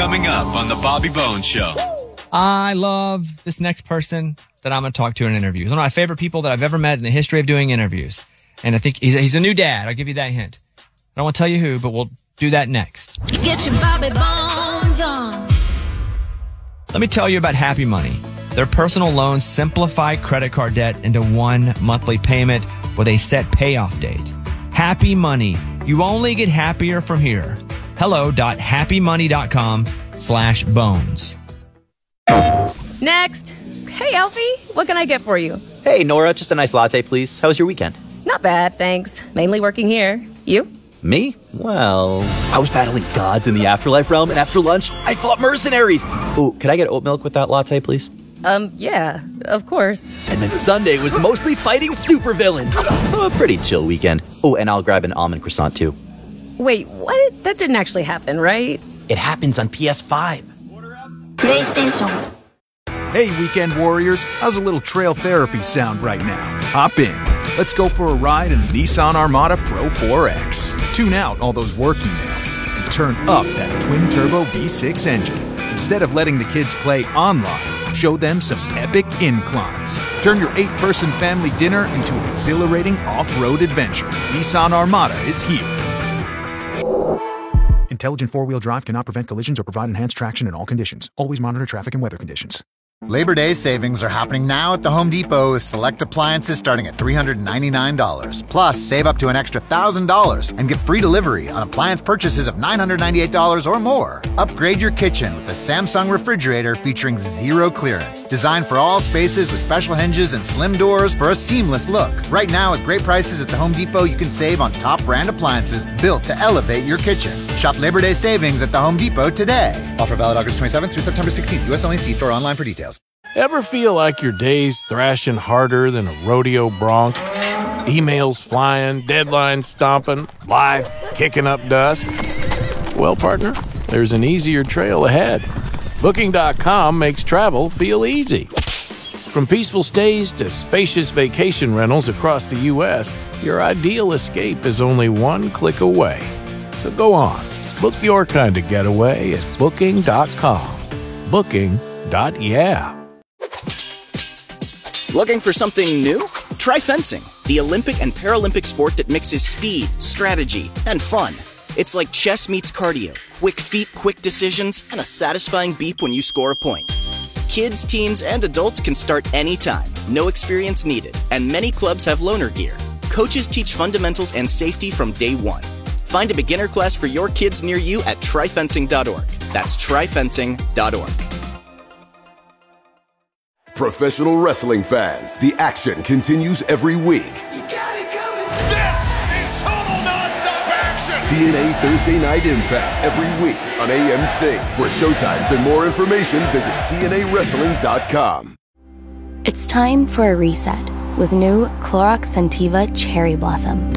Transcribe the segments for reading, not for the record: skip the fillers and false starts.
Coming up on the Bobby Bones Show. I love this next person that I'm going to talk to in an interview. He's one of my favorite people that I've ever met in the history of doing interviews. And I think he's a new dad. I'll give you that hint. I don't want to tell you who, but we'll do that next. Get your Bobby Bones on. Let me tell you about Happy Money. Their personal loans simplify credit card debt into one monthly payment with a set payoff date. Happy Money. You only get happier from here. hello.happymoney.com/bones. Next. Hey, Alfie. What can I get for you? Hey, Nora. Just a nice latte, please. How was your weekend? Not bad, thanks. Mainly working here. You? Me? Well, I was battling gods in the afterlife realm, and after lunch, I fought mercenaries. Ooh, could I get oat milk with that latte, please? Yeah, of course. And then Sunday was mostly fighting supervillains. So a pretty chill weekend. Oh, and I'll grab an almond croissant, too. Wait, what? That didn't actually happen, right? It happens on PS5. PlayStation. Hey, Weekend Warriors. How's a little trail therapy sound right now? Hop in. Let's go for a ride in the Nissan Armada Pro 4X. Tune out all those work emails and turn up that twin-turbo V6 engine. Instead of letting the kids play online, show them some epic inclines. Turn your 8-person family dinner into an exhilarating off-road adventure. Nissan Armada is here. Intelligent four-wheel drive cannot prevent collisions or provide enhanced traction in all conditions. Always monitor traffic and weather conditions. Labor Day savings are happening now at the Home Depot with select appliances starting at $399. Plus, save up to an extra $1,000 and get free delivery on appliance purchases of $998 or more. Upgrade your kitchen with a Samsung refrigerator featuring zero clearance. Designed for all spaces with special hinges and slim doors for a seamless look. Right now, with great prices at the Home Depot, you can save on top brand appliances built to elevate your kitchen. Shop Labor Day savings at the Home Depot today. Offer valid August 27th through September 16th. U.S. only. See store online for details. Ever feel like your day's thrashing harder than a rodeo bronc? Emails flying, deadlines stomping, life kicking up dust? Well, partner, there's an easier trail ahead. Booking.com makes travel feel easy. From peaceful stays to spacious vacation rentals across the U.S., your ideal escape is only one click away. So go on, book your kind of getaway at Booking.com. Booking.yeah. Looking for something new? Try fencing, the Olympic and Paralympic sport that mixes speed, strategy, and fun. It's like chess meets cardio, quick feet, quick decisions, and a satisfying beep when you score a point. Kids, teens, and adults can start anytime, no experience needed, and many clubs have loaner gear. Coaches teach fundamentals and safety from day one. Find a beginner class for your kids near you at tryfencing.org. That's tryfencing.org. Professional wrestling fans, the action continues every week. You got it coming. This is total nonstop action. TNA Thursday Night Impact every week on AMC. For showtimes and more information, visit TNAWrestling.com. It's time for a reset with new Clorox Scentiva Cherry Blossom.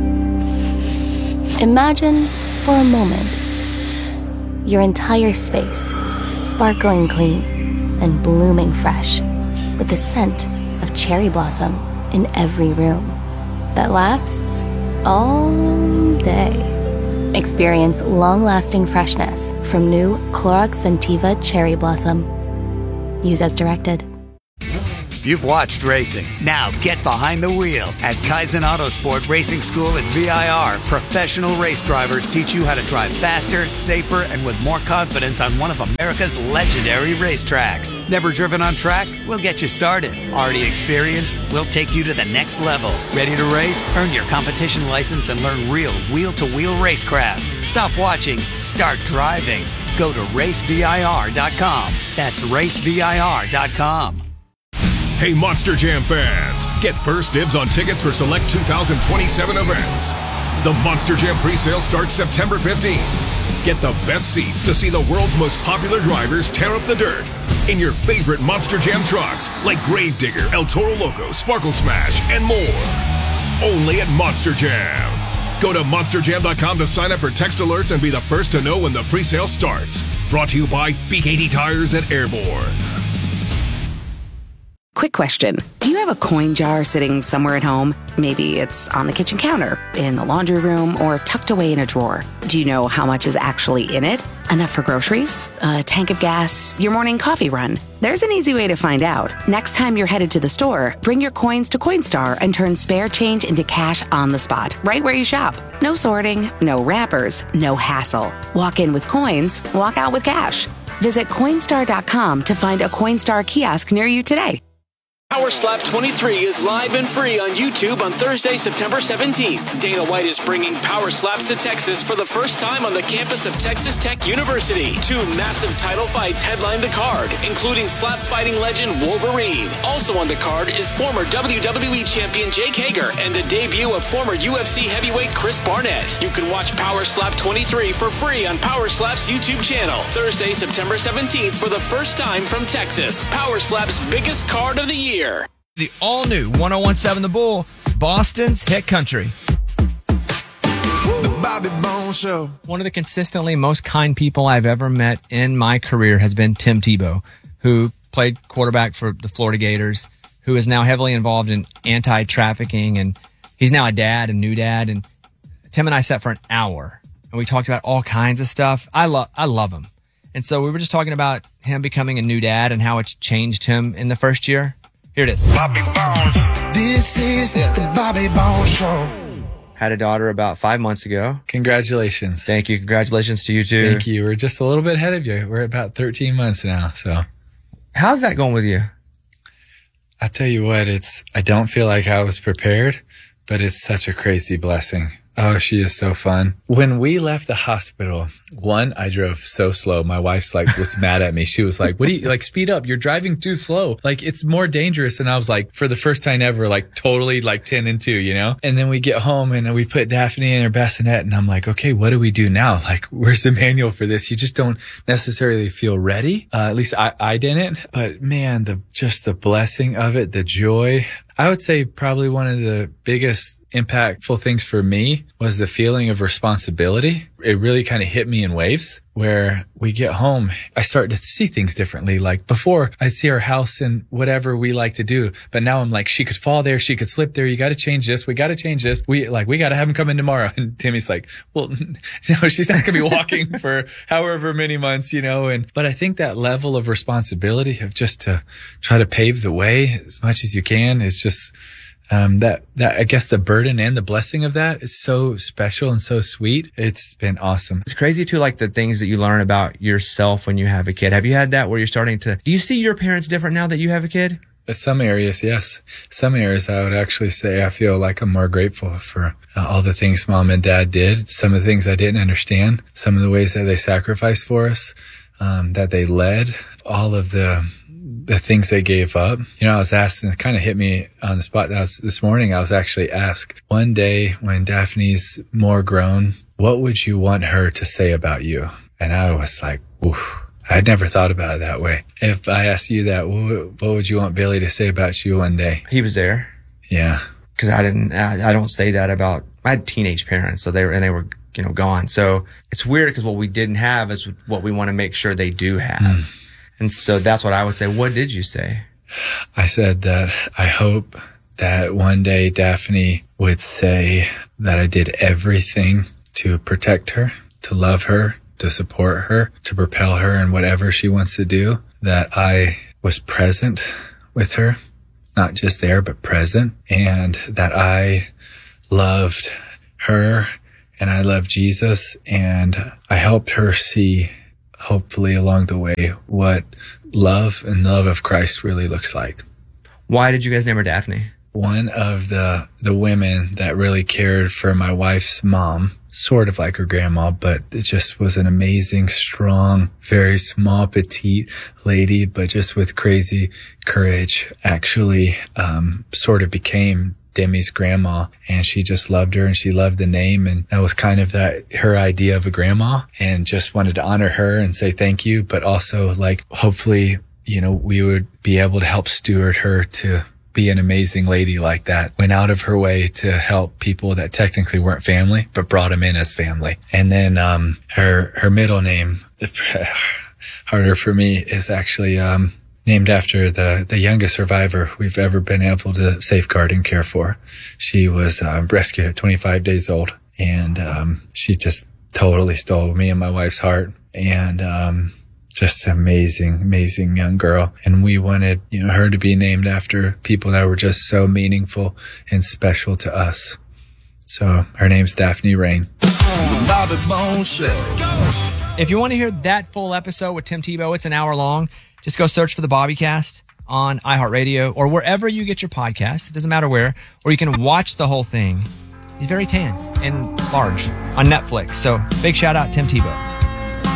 Imagine, for a moment, your entire space sparkling clean and blooming fresh, with the scent of cherry blossom in every room that lasts all day. Experience long-lasting freshness from new Clorox Scentiva Cherry Blossom. Use as directed. You've watched racing. Now get behind the wheel. At Kaizen Autosport Racing School at VIR, professional race drivers teach you how to drive faster, safer, and with more confidence on one of America's legendary racetracks. Never driven on track? We'll get you started. Already experienced? We'll take you to the next level. Ready to race? Earn your competition license and learn real wheel-to-wheel racecraft. Stop watching. Start driving. Go to racevir.com. That's racevir.com. Hey, Monster Jam fans, get first dibs on tickets for select 2027 events. The Monster Jam presale starts September 15th. Get the best seats to see the world's most popular drivers tear up the dirt in your favorite Monster Jam trucks like Gravedigger, El Toro Loco, Sparkle Smash, and more. Only at Monster Jam. Go to monsterjam.com to sign up for text alerts and be the first to know when the presale starts. Brought to you by BKT Tires at Airborne. Quick question. Do you have a coin jar sitting somewhere at home? Maybe it's on the kitchen counter, in the laundry room, or tucked away in a drawer. Do you know how much is actually in it? Enough for groceries? A tank of gas? Your morning coffee run? There's an easy way to find out. Next time you're headed to the store, bring your coins to Coinstar and turn spare change into cash on the spot, right where you shop. No sorting, no wrappers, no hassle. Walk in with coins, walk out with cash. Visit Coinstar.com to find a Coinstar kiosk near you today. Power Slap 23 is live and free on YouTube on Thursday, September 17th. Dana White is bringing Power Slaps to Texas for the first time on the campus of Texas Tech University. 2 massive title fights headline the card, including slap fighting legend Wolverine. Also on the card is former WWE champion Jake Hager and the debut of former UFC heavyweight Chris Barnett. You can watch Power Slap 23 for free on Power Slap's YouTube channel. Thursday, September 17th for the first time from Texas. Power Slap's biggest card of the year. The all-new 101.7 The Bull, Boston's hit country. The Bobby Bones Show. One of the consistently most kind people I've ever met in my career has been Tim Tebow, who played quarterback for the Florida Gators, who is now heavily involved in anti-trafficking, and he's now a dad, a new dad. And Tim and I sat for an hour, and we talked about all kinds of stuff. I love him. And so we were just talking about him becoming a new dad and how it's changed him in the first year. Here it is. Bobby Bones. This is the Bobby Bones Show. Had a daughter about 5 months ago. Congratulations. Thank you. Congratulations to you too. Thank you. We're just a little bit ahead of you. We're about 13 months now. So how's that going with you? I tell you what, I don't feel like I was prepared, but it's such a crazy blessing. Oh, she is so fun. When we left the hospital, I drove so slow. My wife's was mad at me. She was like, what do you, speed up. You're driving too slow. It's more dangerous. And I was like, for the first time ever, totally 10 and 2, you know? And then we get home and we put Daphne in her bassinet and I'm like, okay, what do we do now? Where's the manual for this? You just don't necessarily feel ready. At least I didn't. But man, the blessing of it, the joy. I would say probably one of the biggest impactful things for me was the feeling of responsibility. It really kind of hit me in waves where we get home. I start to see things differently. Before I see our house and whatever we like to do, but now I'm like, she could fall there. She could slip there. You got to change this. We got to change this. We got to have him come in tomorrow. And Timmy's like, well, no, she's not going to be walking for however many months, you know? But I think that level of responsibility of just to try to pave the way as much as you can is just, that I guess the burden and the blessing of that is so special and so sweet. It's been awesome. It's crazy too, the things that you learn about yourself when you have a kid. Have you had that where you're starting to, do you see your parents different now that you have a kid? Some areas, yes. Some areas I would actually say I feel like I'm more grateful for all the things mom and dad did. Some of the things I didn't understand, some of the ways that they sacrificed for us, that they led, all of the things they gave up. You know, I was asked, and it kind of hit me on the spot. This morning, I was actually asked, one day when Daphne's more grown, what would you want her to say about you? And I was like, oof. I'd never thought about it that way. If I asked you that, what would you want Billy to say about you one day? He was there. Yeah. Cause I don't say that about, I had teenage parents, so they were, gone. So it's weird because what we didn't have is what we want to make sure they do have. And so that's what I would say. What did you say? I said that I hope that one day Daphne would say that I did everything to protect her, to love her, to support her, to propel her in whatever she wants to do, that I was present with her, not just there, but present, and that I loved her and I loved Jesus, and I helped her see, hopefully along the way, what love and the love of Christ really looks like. Why did you guys name her Daphne? One of the women that really cared for my wife's mom, sort of like her grandma, but it just was an amazing, strong, very small, petite lady, but just with crazy courage, actually, sort of became Demi's grandma, and she just loved her and she loved the name, and that was kind of her idea of a grandma, and just wanted to honor her and say thank you, but also hopefully, we would be able to help steward her to be an amazing lady like that. Went out of her way to help people that technically weren't family, but brought them in as family. And then, her middle name, harder for me, is actually, named after the youngest survivor we've ever been able to safeguard and care for. She was rescued at 25 days old, and she just totally stole me and my wife's heart. And just amazing young girl. And we wanted, her to be named after people that were just so meaningful and special to us. So her name's Daphne Rain. Bobby Bones Show. If you want to hear that full episode with Tim Tebow, it's an hour long. Just go search for the Bobbycast on iHeartRadio or wherever you get your podcasts. It doesn't matter where. Or you can watch the whole thing. He's very tan and large on Netflix. So big shout out, Tim Tebow.